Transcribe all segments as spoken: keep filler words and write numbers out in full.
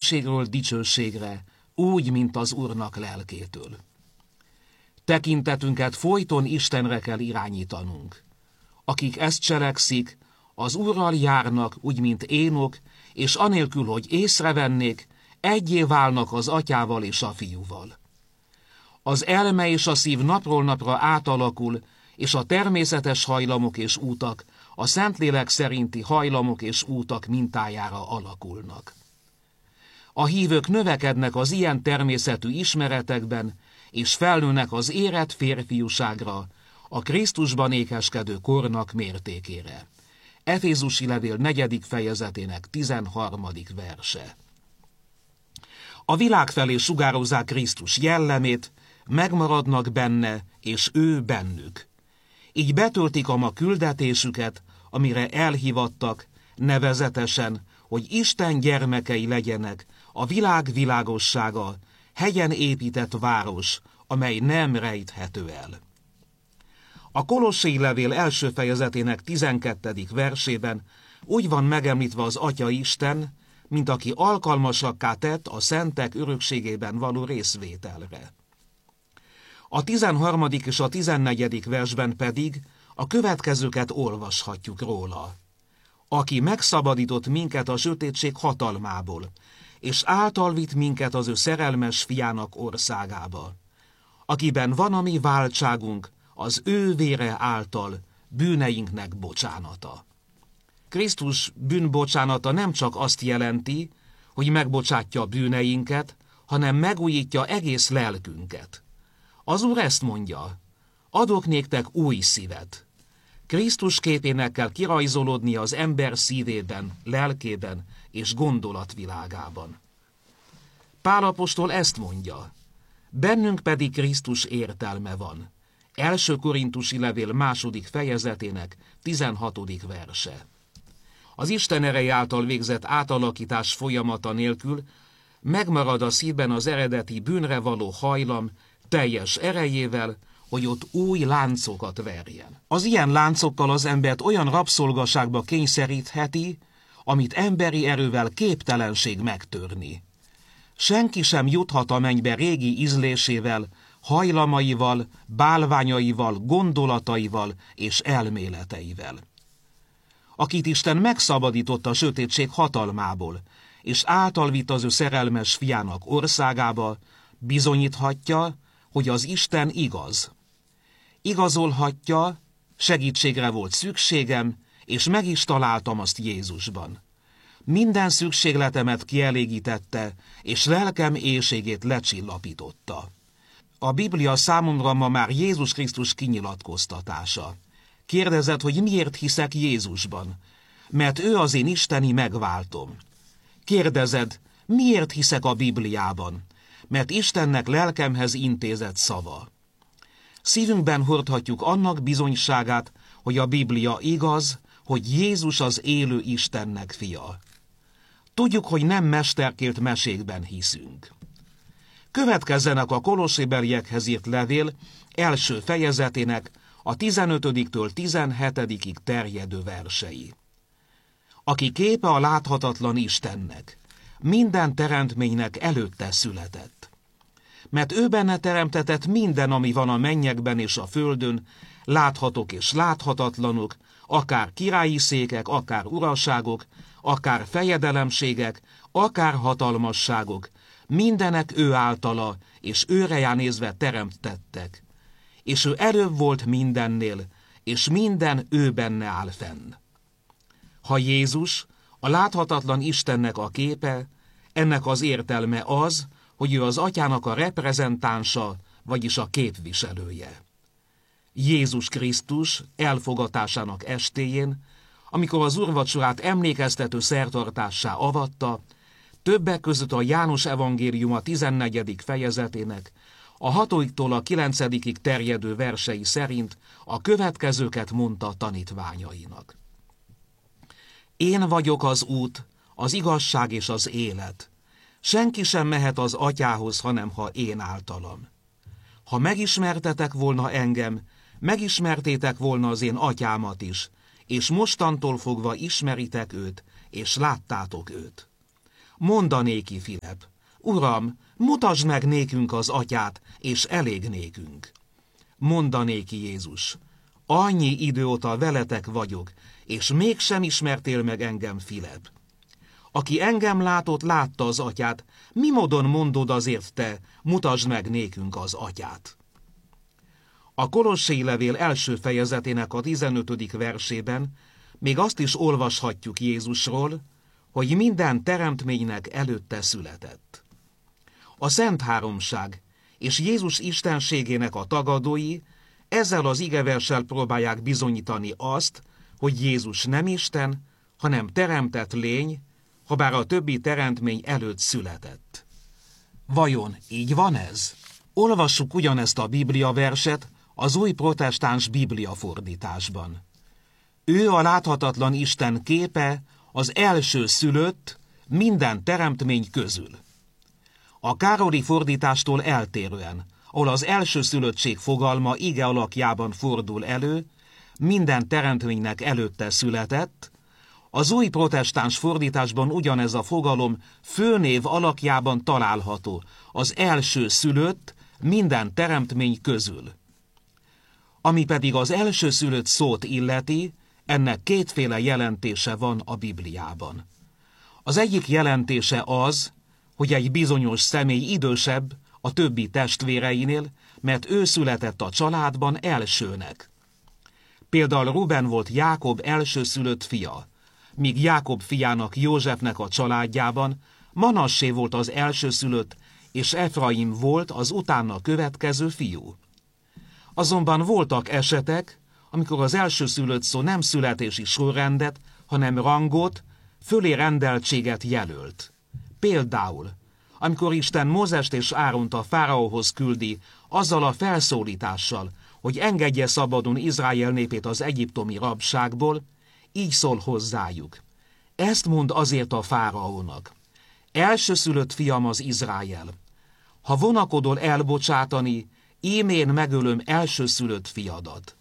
dicsőségről dicsőségre, úgy, mint az Úrnak lelkétől. Tekintetünket folyton Istenre kell irányítanunk. Akik ezt cselekszik, az Úrral járnak, úgy, mint Énok, és anélkül, hogy észrevennék, egyé válnak az atyával és a fiúval. Az elme és a szív napról napra átalakul, és a természetes hajlamok és útak a Szentlélek szerinti hajlamok és útak mintájára alakulnak. A hívők növekednek az ilyen természetű ismeretekben, és felnőnek az érett férfiúságra, a Krisztusban ékeskedő kornak mértékére. Efézusi levél negyedik fejezetének tizenharmadik verse. A világ felé sugározzák Krisztus jellemét, megmaradnak benne, és ő bennük. Így betöltik a ma küldetésüket, amire elhívattak, nevezetesen, hogy Isten gyermekei legyenek, a világ világossága, hegyen épített város, amely nem rejthető el. A Kolossé levél első fejezetének tizenkettedik versében úgy van megemlítve az Atya Isten, mint aki alkalmasakká tett a szentek örökségében való részvételre. A tizenharmadik és a tizennegyedik versben pedig a következőket olvashatjuk róla. Aki megszabadított minket a sötétség hatalmából, és által vitt minket az ő szerelmes fiának országába, akiben van a mi váltságunk, az ő vére által bűneinknek bocsánata. Krisztus bűnbocsánata nem csak azt jelenti, hogy megbocsátja bűneinket, hanem megújítja egész lelkünket. Az Úr ezt mondja, adok néktek új szívet. Krisztus képének kell kirajzolódni az ember szívében, lelkében és gondolatvilágában. Pál apostol ezt mondja, bennünk pedig Krisztus értelme van. Első Korintusi levél második fejezetének tizenhatodik verse. Az Isten ereje által végzett átalakítás folyamata nélkül megmarad a szívben az eredeti bűnre való hajlam teljes erejével, hogy ott új láncokat verjen. Az ilyen láncokkal az embert olyan rabszolgaságba kényszerítheti, amit emberi erővel képtelenség megtörni. Senki sem juthat a mennybe régi ízlésével, hajlamaival, bálványaival, gondolataival és elméleteivel. Akit Isten megszabadított a sötétség hatalmából, és általvitt az ő szerelmes fiának országába, bizonyíthatja, hogy az Isten igaz. Igazolhatja, segítségre volt szükségem, és meg is találtam azt Jézusban. Minden szükségletemet kielégítette, és lelkem éhségét lecsillapította. A Biblia számomra ma már Jézus Krisztus kinyilatkoztatása. Kérdezed, hogy miért hiszek Jézusban? Mert ő az én isteni megváltom. Kérdezed, miért hiszek a Bibliában? Mert Istennek lelkemhez intézett szava. Szívünkben hordhatjuk annak bizonyságát, hogy a Biblia igaz, hogy Jézus az élő Istennek fia. Tudjuk, hogy nem mesterkélt mesékben hiszünk. Következzenek a kolossébeliekhez írt levél első fejezetének a tizenötödiktől tizenhetedikig terjedő versei. Aki képe a láthatatlan Istennek, minden teremtménynek előtte született. Mert ő benne teremtetett minden, ami van a mennyekben és a földön, láthatók és láthatatlanok, akár királyi székek, akár uraságok, akár fejedelemségek, akár hatalmasságok, mindenek ő általa, és őre nézve teremtettek. És ő előbb volt mindennél, és minden ő benne áll fenn. Ha Jézus, a láthatatlan Istennek a képe, ennek az értelme az, hogy ő az Atyának a reprezentánsa, vagyis a képviselője. Jézus Krisztus elfogatásának estéjén, amikor az úrvacsorát emlékeztető szertartássá avatta, többek között a János evangéliuma tizennegyedik fejezetének, a hatodiktól a kilencedikig terjedő versei szerint a következőket mondta a tanítványainak. Én vagyok az út, az igazság és az élet. Senki sem mehet az Atyához, hanem ha én általam. Ha megismertetek volna engem, megismertétek volna az én Atyámat is, és mostantól fogva ismeritek őt, és láttátok őt. Mondanéki Filip: Uram, mutasd meg nékünk az atyát, és elég nékünk. Mondanéki Jézus: annyi idő óta veletek vagyok, és mégsem ismertél meg engem, Filip. Aki engem látott, látta az atyát, mi módon mondod azért te, mutasd meg nékünk az atyát? A Kolossé levél első fejezetének a tizenötödik versében még azt is olvashatjuk Jézusról, hogy minden teremtménynek előtte született. A Szent Háromság és Jézus istenségének a tagadói ezzel az igeverssel próbálják bizonyítani azt, hogy Jézus nem Isten, hanem teremtett lény, habár a többi teremtmény előtt született. Vajon így van ez? Olvassuk ugyanezt a Biblia verset az új protestáns Biblia fordításban. Ő a láthatatlan Isten képe, az első szülött minden teremtmény közül. A Károli fordítástól eltérően, ahol az első szülöttség fogalma ige alakjában fordul elő, minden teremtménynek előtte született, az új protestáns fordításban ugyanez a fogalom főnév alakjában található, az első szülött minden teremtmény közül. Ami pedig az első szülött szót illeti, ennek kétféle jelentése van a Bibliában. Az egyik jelentése az, hogy egy bizonyos személy idősebb a többi testvéreinél, mert ő született a családban elsőnek. Például Ruben volt Jákob elsőszülött fia, míg Jákob fiának, Józsefnek a családjában Manassé volt az elsőszülött, és Efraim volt az utána következő fiú. Azonban voltak esetek, amikor az elsőszülött szó nem születési sorrendet, hanem rangot, fölé rendeltséget jelölt. Például, amikor Isten Mózest és Áront a fáraóhoz küldi, azzal a felszólítással, hogy engedje szabadon Izrael népét az egyiptomi rabságból, így szól hozzájuk. Ezt mond azért a fáraónak: elsőszülött fiam az Izrael. Ha vonakodol elbocsátani, ímén megölöm elsőszülött fiadat.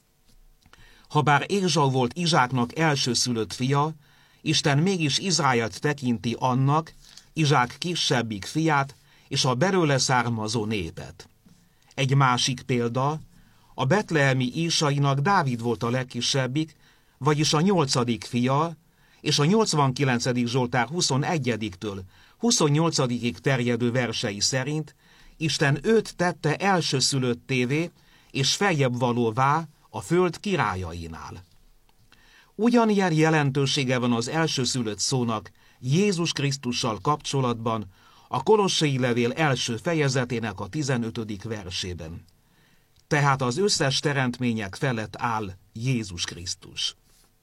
Habár Ézsau volt Izsáknak elsőszülött fia, Isten mégis Izraelt tekinti annak, Izsák kisebbik fiát, és a belőle származó népet. Egy másik példa, a betlehemi Ísainak Dávid volt a legkisebbik, vagyis a nyolcadik fia, és a nyolcvankilencedik Zsoltár huszonegyediktől huszonnyolcadikig terjedő versei szerint Isten őt tette elsőszülöttévé és feljebb valóvá a föld királyainál. Ugyanilyen jelentősége van az elsőszülött szónak Jézus Krisztussal kapcsolatban a Kolossé levél első fejezetének a tizenötödik versében. Tehát az összes teremtmények felett áll Jézus Krisztus.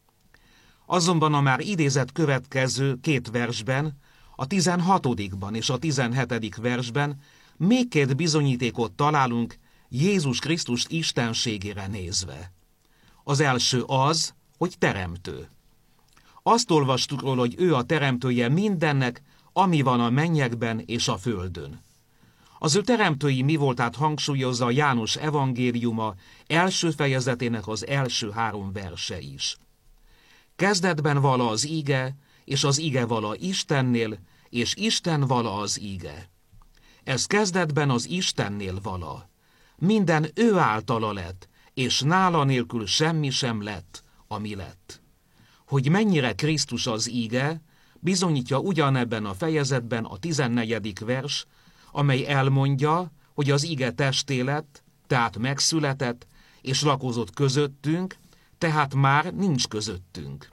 Azonban a már idézett következő két versben, a tizenhatodikban és a tizenhetedik versben még két bizonyítékot találunk Jézus Krisztus istenségére nézve. Az első az, hogy teremtő. Azt olvastuk róla, hogy ő a teremtője mindennek, ami van a mennyekben és a földön. Az ő teremtői mi voltát hangsúlyozza a János evangéliuma első fejezetének az első három verse is. Kezdetben vala az íge, és az íge vala Istennél, és Isten vala az íge. Ez kezdetben az Istennél vala. Minden ő általa lett, és nála nélkül semmi sem lett, ami lett. Hogy mennyire Krisztus az íge, bizonyítja ugyanebben a fejezetben a tizennegyedik vers, amely elmondja, hogy az íge testé lett, tehát megszületett, és lakozott közöttünk, tehát már nincs közöttünk.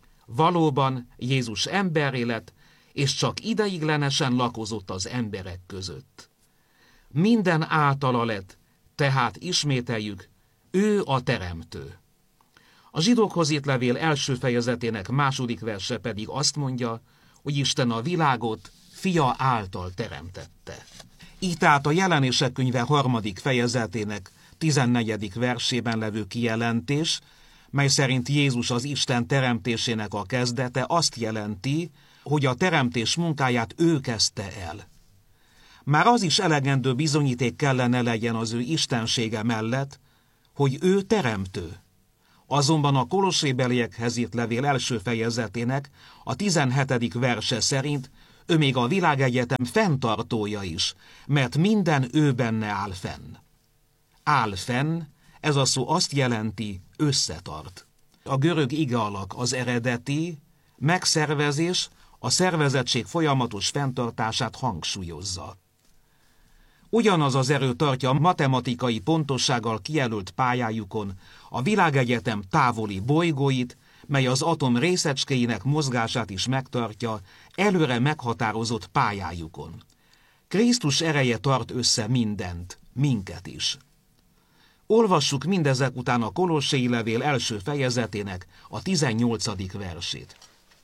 Valóban Jézus emberré lett, és csak ideiglenesen lakozott az emberek között. Minden általa lett, tehát ismételjük, ő a teremtő. A zsidókhoz írt levél első fejezetének második verse pedig azt mondja, hogy Isten a világot fia által teremtette. Így tehát a Jelenések könyve harmadik fejezetének tizennegyedik versében levő kijelentés, mely szerint Jézus az Isten teremtésének a kezdete, azt jelenti, hogy a teremtés munkáját ő kezdte el. Már az is elegendő bizonyíték kellene legyen az ő istensége mellett, hogy ő teremtő. Azonban a Kolossébeliekhez írt levél első fejezetének a tizenhetedik verse szerint Ő még a világegyetem fenntartója is, mert minden ő benne áll fenn. Áll fenn, ez a szó azt jelenti, összetart. A görög ige alak az eredeti, megszervezés, a szervezettség folyamatos fenntartását hangsúlyozza. Ugyanaz az erő tartja a matematikai pontossággal kijelölt pályájukon a világegyetem távoli bolygóit, mely az atom részecskéinek mozgását is megtartja előre meghatározott pályájukon. Krisztus ereje tart össze mindent, minket is. Olvassuk mindezek után a Kolossei levél első fejezetének a tizennyolcadik versét.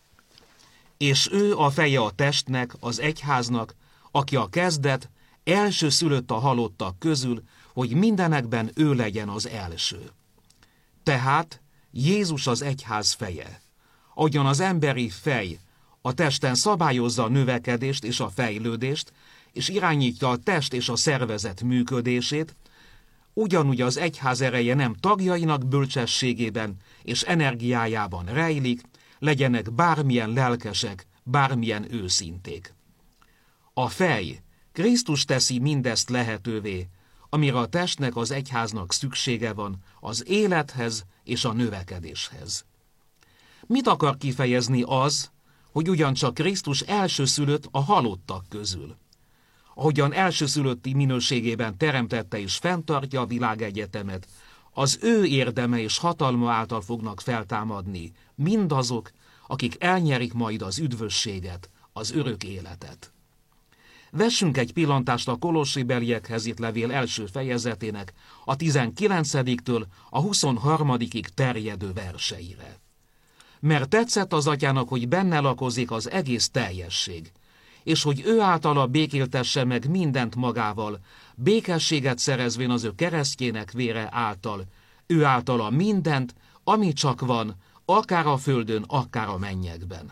És ő a feje a testnek, az egyháznak, aki a kezdet, első szülött a halottak közül, hogy mindenekben ő legyen az első. Tehát Jézus az egyház feje. Ahogyan az emberi fej a testen szabályozza a növekedést és a fejlődést, és irányítja a test és a szervezet működését, ugyanúgy az egyház ereje nem tagjainak bölcsességében és energiájában rejlik, legyenek bármilyen lelkesek, bármilyen őszinték. A fej, Krisztus teszi mindezt lehetővé, amire a testnek, az egyháznak szüksége van az élethez és a növekedéshez. Mit akar kifejezni az, hogy ugyancsak Krisztus elsőszülött a halottak közül? Ahogyan elsőszülötti minőségében teremtette és fenntartja a világegyetemet, az ő érdeme és hatalma által fognak feltámadni mindazok, akik elnyerik majd az üdvösséget, az örök életet. Vessünk egy pillantást a Kolossébeliekhez írt levél első fejezetének a tizenkilencediktől a huszonharmadikig terjedő verseire. Mert tetszett az atyának, hogy benne lakozik az egész teljesség, és hogy ő általa békéltesse meg mindent magával, békességet szerezvén az ő keresztjének vére által, ő általa mindent, ami csak van, akár a földön, akár a mennyekben.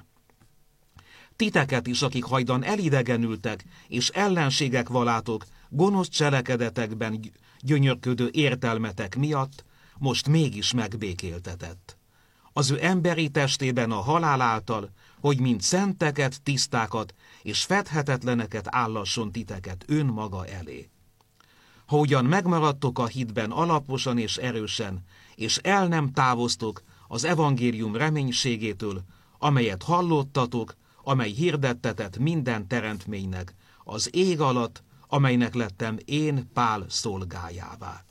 Titeket is, akik hajdan elidegenültek, és ellenségek valátok, gonosz cselekedetekben gyönyörködő értelmetek miatt, most mégis megbékéltetett. Az ő emberi testében a halál által, hogy mint szenteket, tisztákat és fedhetetleneket állasson titeket önmaga elé. Ha ugyan megmaradtok a hitben alaposan és erősen, és el nem távoztok az evangélium reménységétől, amelyet hallottatok, amely hirdettetett minden teremtménynek, az ég alatt, amelynek lettem én Pál szolgájává.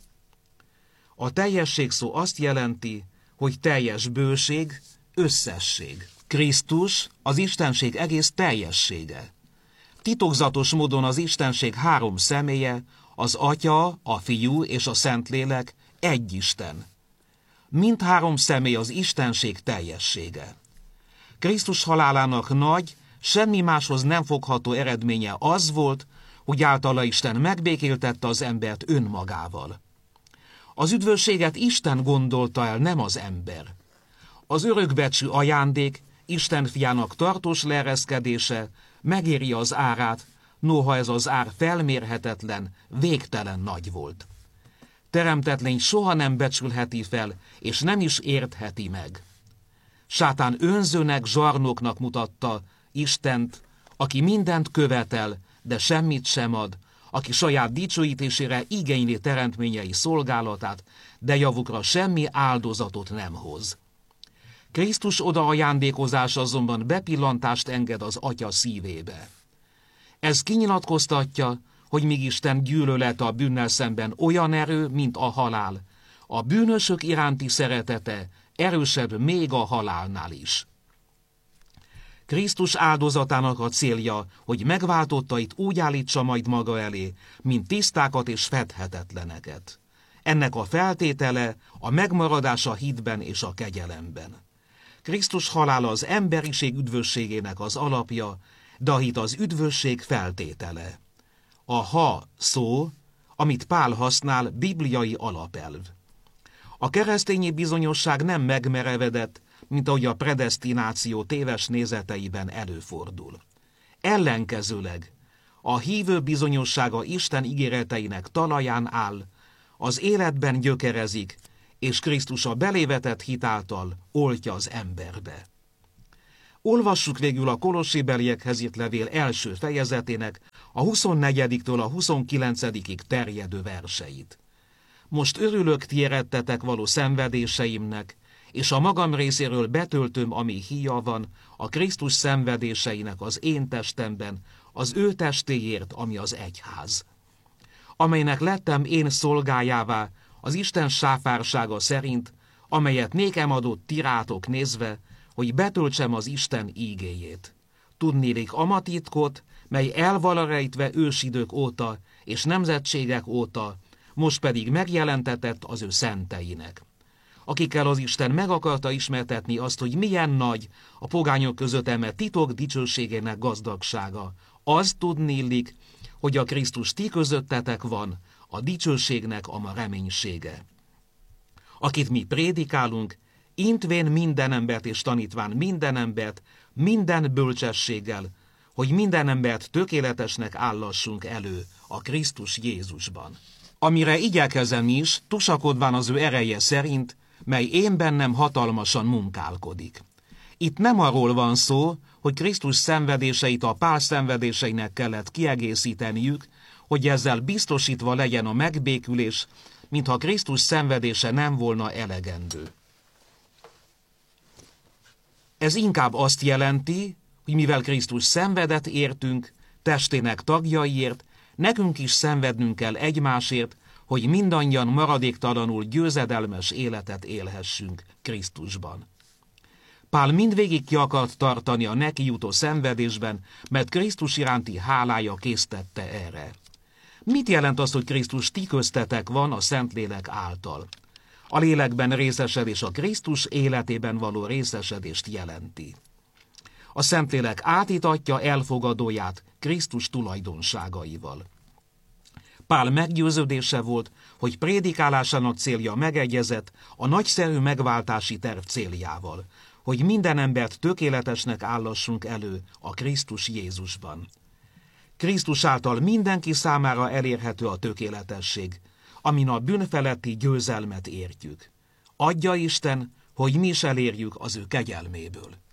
A teljesség szó azt jelenti, hogy teljes bőség, összesség. Krisztus az Istenség egész teljessége. Titokzatos módon az Istenség három személye, az Atya, a Fiú és a Szentlélek egy Isten. Mindhárom személy az Istenség teljessége. Krisztus halálának nagy, semmi máshoz nem fogható eredménye az volt, hogy általa Isten megbékéltette az embert önmagával. Az üdvösséget Isten gondolta el, nem az ember. Az örökbecsű ajándék, Isten fiának tartós leereszkedése megéri az árát, noha ez az ár felmérhetetlen, végtelen nagy volt. Teremtetlény soha nem becsülheti fel, és nem is értheti meg. Sátán önzőnek, zsarnoknak mutatta Istent, aki mindent követel, de semmit sem ad, aki saját dicsőítésére igényli teremtményei szolgálatát, de javukra semmi áldozatot nem hoz. Krisztus oda ajándékozása azonban bepillantást enged az Atya szívébe. Ez kinyilatkoztatja, hogy míg Isten gyűlölete a bűnnel szemben olyan erő, mint a halál, a bűnösök iránti szeretete erősebb még a halálnál is. Krisztus áldozatának a célja, hogy megváltottait úgy állítsa majd maga elé, mint tisztákat és fedhetetleneket. Ennek a feltétele a megmaradás a hitben és a kegyelemben. Krisztus halála az emberiség üdvösségének az alapja, de a hit az üdvösség feltétele. A ha szó, amit Pál használ, bibliai alapelv. A keresztényi bizonyosság nem megmerevedett, mint ahogy a predesztináció téves nézeteiben előfordul. Ellenkezőleg, a hívő bizonyossága Isten ígéreteinek talaján áll, az életben gyökerezik, és Krisztus a belévetett hit által oltja az emberbe. Olvassuk végül a Kolossébeliekhez írt levél első fejezetének a huszonnegyediktől a huszonkilencedikig terjedő verseit. Most örülök ti érettetek való szenvedéseimnek, és a magam részéről betöltöm, ami híja van, a Krisztus szenvedéseinek az én testemben, az ő testéért, ami az egyház, amelynek lettem én szolgájává az Isten sáfársága szerint, amelyet nékem adott ti rátok nézve, hogy betöltsem az Isten ígéjét. Tudnélik amatitkot, mely el van rejtve ősidők óta és nemzetségek óta, most pedig megjelentetett az ő szenteinek, akikkel az Isten meg akarta ismertetni azt, hogy milyen nagy a pogányok között eme titok dicsőségének gazdagsága. Az tudnélik, hogy a Krisztus ti közöttetek van, a dicsőségnek a ma reménysége, akit mi prédikálunk, intvén minden embert és tanítván minden embert, minden bölcsességgel, hogy minden embert tökéletesnek állassunk elő a Krisztus Jézusban. Amire igyekezem is, tusakodván az ő ereje szerint, mely én bennem hatalmasan munkálkodik. Itt nem arról van szó, hogy Krisztus szenvedéseit a Pál szenvedéseinek kellett kiegészíteniük, hogy ezzel biztosítva legyen a megbékülés, mintha Krisztus szenvedése nem volna elegendő. Ez inkább azt jelenti, hogy mivel Krisztus szenvedett értünk, testének tagjaiért, nekünk is szenvednünk kell egymásért, hogy mindannyian maradéktalanul győzedelmes életet élhessünk Krisztusban. Pál mindvégig ki akart tartani a neki jutó szenvedésben, mert Krisztus iránti hálája késztette erre. Mit jelent az, hogy Krisztus ti köztetek van a Szentlélek által? A lélekben részesedés a Krisztus életében való részesedést jelenti. A Szentlélek átítatja elfogadóját Krisztus tulajdonságaival. Pál meggyőződése volt, hogy prédikálásának célja megegyezett a nagyszerű megváltási terv céljával, hogy minden embert tökéletesnek állassunk elő a Krisztus Jézusban. Krisztus által mindenki számára elérhető a tökéletesség, amin a bűnfeletti győzelmet értjük. Adja Isten, hogy mi is elérjük az ő kegyelméből.